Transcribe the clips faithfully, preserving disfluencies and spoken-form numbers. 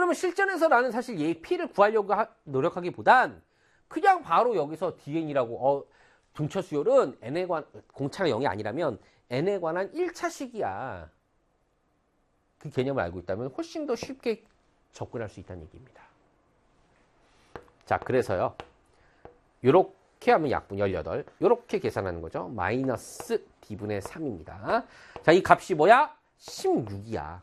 그러면 실전에서 나는 사실 얘 P를 구하려고 하, 노력하기보단 그냥 바로 여기서 디엔이라고 어, 등차 수열은 N에 관 공차가 영이 아니라면 N에 관한 일 차식이야. 그 개념을 알고 있다면 훨씬 더 쉽게 접근할 수 있다는 얘기입니다. 자, 그래서요. 요렇게 하면 약분 십팔. 요렇게 계산하는 거죠. 마이너스 D분의 삼입니다. 자, 이 값이 뭐야? 십육이야.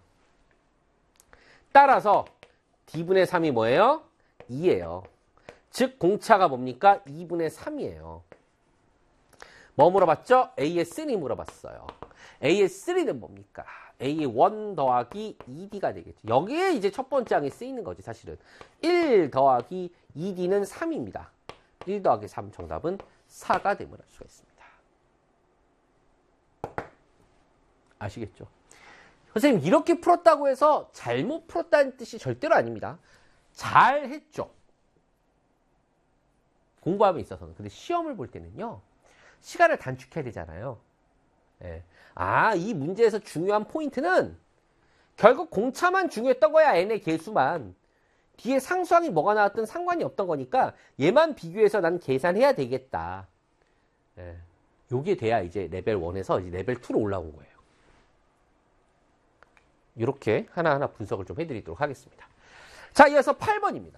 따라서 D분의 삼이 뭐예요? 이예요. 즉 공차가 뭡니까? 이분의 삼이에요. 뭐 물어봤죠? A의 삼이 물어봤어요. A의 삼은 뭡니까? A의 일 더하기 이 디가 되겠죠. 여기에 이제 첫 번째 항이 쓰이는 거지 사실은. 일 더하기 이 디는 삼입니다. 일 더하기 삼 정답은 사가 되면 알 수가 있습니다. 아시겠죠? 선생님 이렇게 풀었다고 해서 잘못 풀었다는 뜻이 절대로 아닙니다. 잘 했죠. 공부함에 있어서는. 근데 시험을 볼 때는요. 시간을 단축해야 되잖아요. 예. 아, 이 문제에서 중요한 포인트는 결국 공차만 중요했던 거야. N의 개수만. 뒤에 상수항이 뭐가 나왔든 상관이 없던 거니까 얘만 비교해서 난 계산해야 되겠다. 예. 요게 돼야 이제 레벨 일에서 이제 레벨 이로 올라온 거예요. 이렇게 하나하나 분석을 좀 해드리도록 하겠습니다. 자, 이어서 팔 번입니다.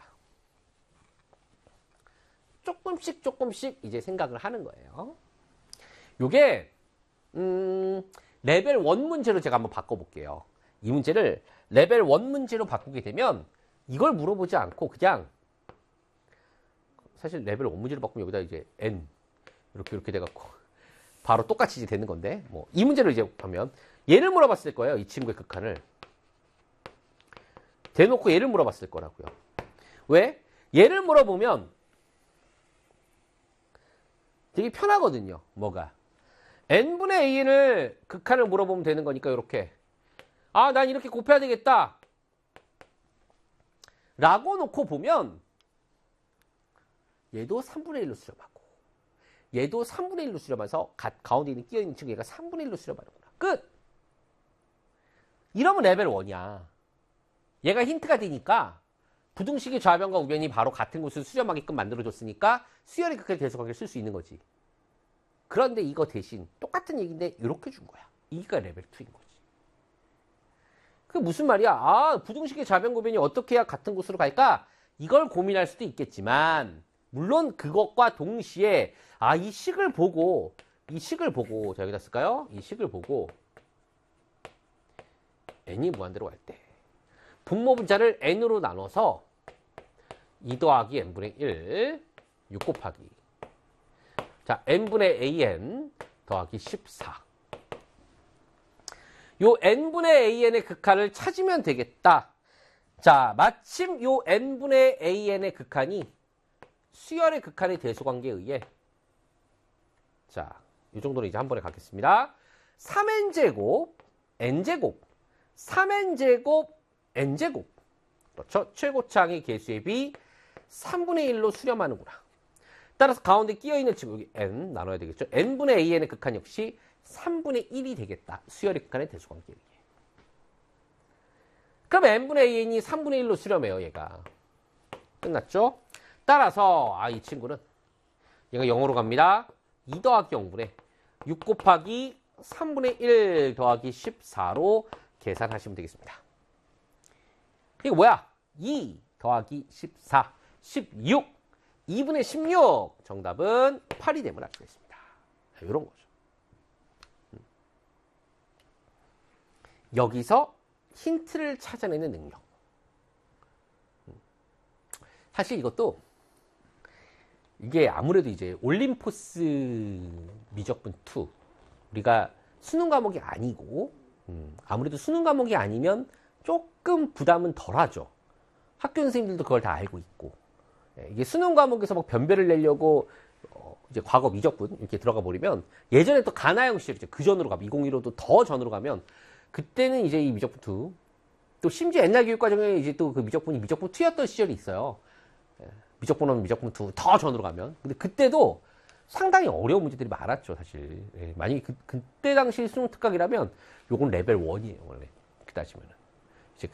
조금씩 조금씩 이제 생각을 하는 거예요. 요게 음, 레벨 일 문제로 제가 한번 바꿔볼게요. 이 문제를 레벨 일 문제로 바꾸게 되면 이걸 물어보지 않고 그냥 사실 레벨 일 문제로 바꾸면 여기다 이제 N 이렇게 이렇게 돼갖고 바로 똑같이 이제 되는 건데 뭐 이 문제를 이제 하면 얘를 물어봤을 거예요. 이 친구의 극한을 대놓고 얘를 물어봤을 거라고요. 왜? 얘를 물어보면 되게 편하거든요. 뭐가? n분의 an을 극한을 물어보면 되는 거니까 이렇게 아, 난 이렇게 곱해야 되겠다 라고 놓고 보면 얘도 삼분의 일로 수렴하고 얘도 삼분의 일로 수렴해서 가, 가운데 있는 끼어있는 친구 얘가 삼분의 일로 수렴하는구나. 끝! 이러면 레벨 일이야. 얘가 힌트가 되니까 부등식의 좌변과 우변이 바로 같은 곳을 수렴하게끔 만들어줬으니까 수열의 극한의 대소관계를 쓸 수 있는 거지. 그런데 이거 대신 똑같은 얘기인데 이렇게 준 거야. 이가 레벨 이인 거지. 그게 무슨 말이야? 아, 부등식의 좌변고변이 어떻게 해야 같은 곳으로 갈까? 이걸 고민할 수도 있겠지만 물론 그것과 동시에 아, 이 식을 보고 이 식을 보고 자, 여기다 쓸까요? 이 식을 보고 n이 무한대로 갈 때 분모 분자를 n으로 나눠서 이 더하기 n분의 일 육 곱하기 자, n분의 an 더하기 십사. 요 n분의 an의 극한을 찾으면 되겠다. 자, 마침 요 n분의 an의 극한이 수열의 극한의 대소관계에 의해 자, 이 정도는 이제 한 번에 가겠습니다. 삼 엔 제곱 n제곱 삼 엔 제곱 n제곱 그렇죠? 최고차항의 개수의 비 삼분의 일로 수렴하는구나. 따라서 가운데 끼어있는 친구 여기 n 나눠야 되겠죠. n분의 an의 극한 역시 삼분의 일이 되겠다. 수열의 극한의 대소관계에 의해. 그럼 n분의 an이 삼분의 일로 수렴해요. 얘가. 끝났죠? 따라서 아, 이 친구는 얘가 영으로 갑니다. 이 더하기 영분의 육 곱하기 삼분의 일 더하기 십사로 계산하시면 되겠습니다. 이거 뭐야? 이 더하기 십사, 십육. 이분의 십육. 정답은 팔이 되면 알 수 있습니다. 이런 거죠. 여기서 힌트를 찾아내는 능력. 사실 이것도 이게 아무래도 이제 올림포스 미적분 이 우리가 수능 과목이 아니고 음, 아무래도 수능 과목이 아니면 조금 부담은 덜하죠. 학교 선생님들도 그걸 다 알고 있고 이게 수능 과목에서 막 변별을 내려고 어, 이제 과거 미적분 이렇게 들어가 버리면 예전에 또 가나형 시절이죠. 그 전으로 가면 이천일호도 더 전으로 가면 그때는 이제 이 미적분 이 또 심지어 옛날 교육과정에 이제 또 그 미적분이 미적분 이였던 시절이 있어요. 미적분은 미적분 이 더 전으로 가면. 근데 그때도 상당히 어려운 문제들이 많았죠, 사실. 예, 만약에 그, 그때 당시 수능 특강이라면 요건 레벨 일이에요, 원래. 그 따지면은. 이제 근데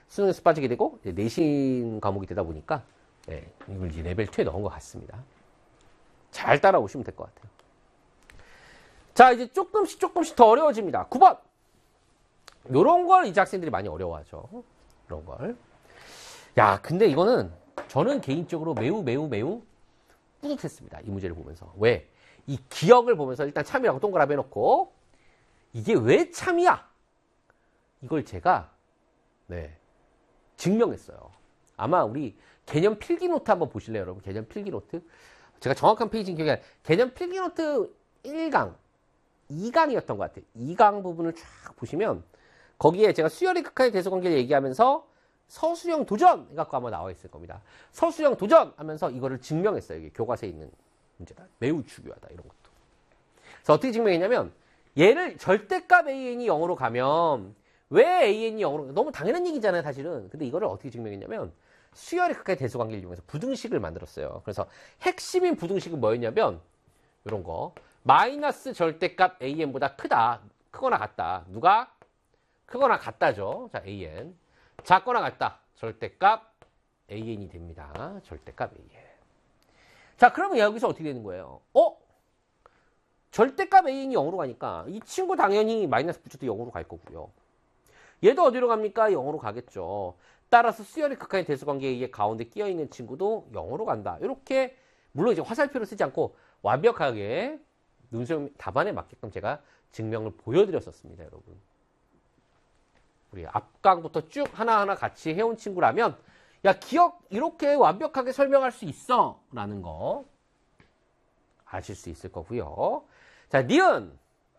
수능에서 빠지게 되고 이제 내신 과목이 되다 보니까 예, 이걸 이제 레벨 이에 넣은 것 같습니다. 잘 따라오시면 될 것 같아요. 자, 이제 조금씩 조금씩 더 어려워집니다. 구 번. 요런 걸 이제 학생들이 많이 어려워하죠. 이런 걸. 야, 근데 이거는 저는 개인적으로 매우 매우 매우 뿌듯했습니다. 이 문제를 보면서. 왜? 이 기억을 보면서 일단 참이라고 동그라미 해놓고 이게 왜 참이야? 이걸 제가 네 증명했어요. 아마 우리 개념 필기노트 한번 보실래요, 여러분? 개념 필기노트. 제가 정확한 페이지는 기억이 안 나요. 개념 필기노트 일 강, 이 강이었던 것 같아요. 이 강 부분을 쫙 보시면 거기에 제가 수열의 극한의 대소관계를 얘기하면서 서술형 도전 해갖고 아마 나와 있을 겁니다. 서술형 도전 하면서 이거를 증명했어요. 이게 교과서에 있는 문제다. 매우 중요하다. 이런 것도. 그래서 어떻게 증명했냐면 얘를 절대값 에이엔이 영으로 가면 왜 에이엔이 영으로 너무 당연한 얘기잖아요, 사실은. 근데 이거를 어떻게 증명했냐면 수열의 극한의 대소관계를 이용해서 부등식을 만들었어요. 그래서 핵심인 부등식은 뭐였냐면 이런 거. 마이너스 절대값 에이엔보다 크다. 크거나 같다. 누가? 크거나 같다죠. 자, 에이엔. 작거나 같다. 절대값 에이엔이 됩니다. 절대값 에이엔. 자, 그러면 여기서 어떻게 되는 거예요? 어? 절대값 에이엔이 영으로 가니까 이 친구 당연히 마이너스 붙여도 영으로 갈 거고요. 얘도 어디로 갑니까? 영으로 가겠죠. 따라서 수열의 극한의 대수관계의 가운데 끼어있는 친구도 영으로 간다. 이렇게 물론 이제 화살표를 쓰지 않고 완벽하게 눈수염 답안에 맞게끔 제가 증명을 보여드렸었습니다, 여러분. 우리 앞강부터 쭉 하나하나 같이 해온 친구라면 야, 기억 이렇게 완벽하게 설명할 수 있어 라는 거 아실 수 있을 거고요. 자, 니은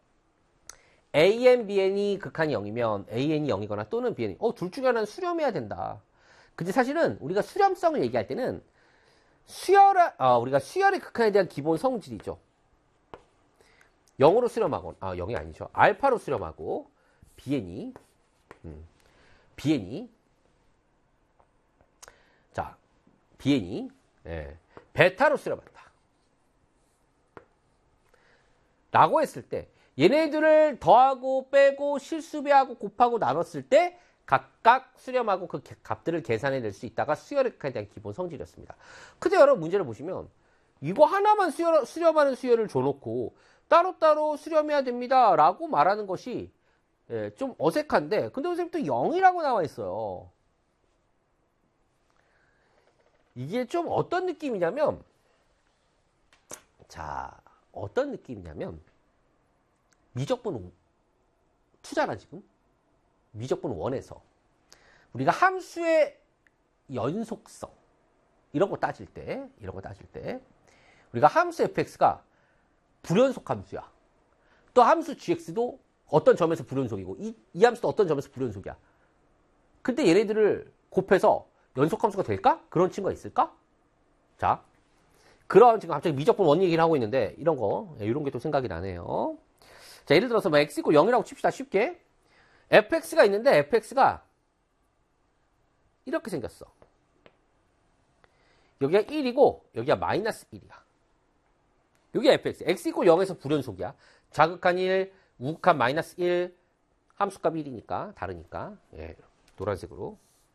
에이엔, 비엔이 극한이 영이면 에이엔이 영이거나 또는 비엔이 어, 둘 중에 하나는 수렴해야 된다. 근데 사실은 우리가 수렴성을 얘기할 때는 수열, 어, 우리가 수열의 극한에 대한 기본 성질이죠. 영으로 수렴하고, 아, 영이 아니죠. 알파로 수렴하고 비엔이 음, 비엔이 자, 비엔이 예, 베타로 수렴한다. 라고 했을 때 얘네들을 더하고 빼고 실수배하고 곱하고 나눴을 때 각각 수렴하고 그 값들을 계산해낼 수 있다가 수열에 대한 기본 성질이었습니다. 근데 여러분 문제를 보시면 이거 하나만 수열, 수렴하는 수열을 줘놓고 따로따로 수렴해야 됩니다 라고 말하는 것이 예, 좀 어색한데 근데 선생님 또 영이라고 나와 있어요. 이게 좀 어떤 느낌이냐면 자 어떤 느낌이냐면 미적분 이잖아 지금. 미적분 일에서 우리가 함수의 연속성 이런 거 따질 때 이런 거 따질 때 우리가 함수 에프엑스가 불연속 함수야. 또 함수 지엑스도 어떤 점에서 불연속이고 이, 이 함수도 어떤 점에서 불연속이야. 근데 얘네들을 곱해서 연속 함수가 될까? 그런 친구가 있을까? 자, 그런 지금 갑자기 미적분 원 얘기를 하고 있는데 이런 거 이런 게 또 생각이 나네요. 자, 예를 들어서 뭐 x 이퀄 영이라고 칩시다. 쉽게. 에프엑스가 있는데 에프엑스가 이렇게 생겼어. 여기가 일이고 여기가 마이너스 일이야. 여기가 에프엑스. x 이퀄 영에서 불연속이야. 자극한 일, 우극한 마이너스 일, 함수값 일이니까 다르니까. 예, 노란색으로.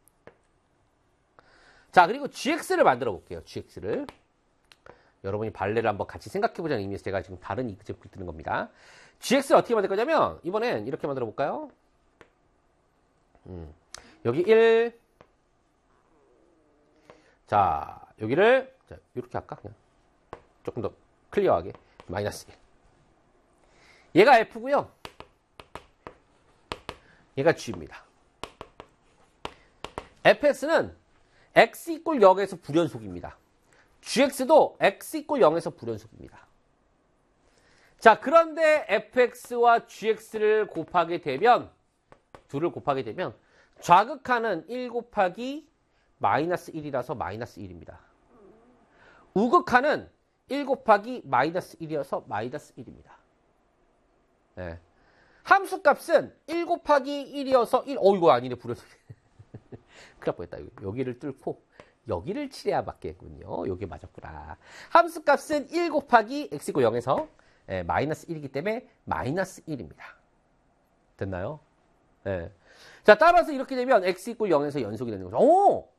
자, 그리고 지엑스를 만들어 볼게요. 지엑스를. 여러분이 발레를 한번 같이 생각해보자는 의미에서 제가 지금 다른 이그제플 드는 겁니다. 지엑스를 어떻게 만들 거냐면 이번엔 이렇게 만들어 볼까요? 음, 여기 일. 자, 여기를 자, 이렇게 할까? 그냥 조금 더 클리어하게. 마이너스 일. 얘가 F고요. 얘가 G입니다. 에프엑스는 x 이퀄 영에서 불연속입니다. 지엑스도 x 이퀄 영에서 불연속입니다. 자, 그런데 에프엑스와 지엑스를 곱하게 되면 둘을 곱하게 되면 좌극하는 일 곱하기 마이너스 일이라서 마이너스 일입니다. 우극하는 일 곱하기 마이너스 일이어서 마이너스 일입니다. 네. 함수값은 일 곱하기 일이어서 일. 어, 이거 아니네. 불연속. 큰일 날 뻔했다. 여기를 뚫고 여기를 칠해야 맞겠군요. 여기 맞았구나. 함수값은 일 곱하기 x 이퀄 영에서 예, 마이너스 일이기 때문에 마이너스 일입니다. 됐나요? 예. 자, 따라서 이렇게 되면 x 이퀄 영에서 연속이 되는 거죠. 오!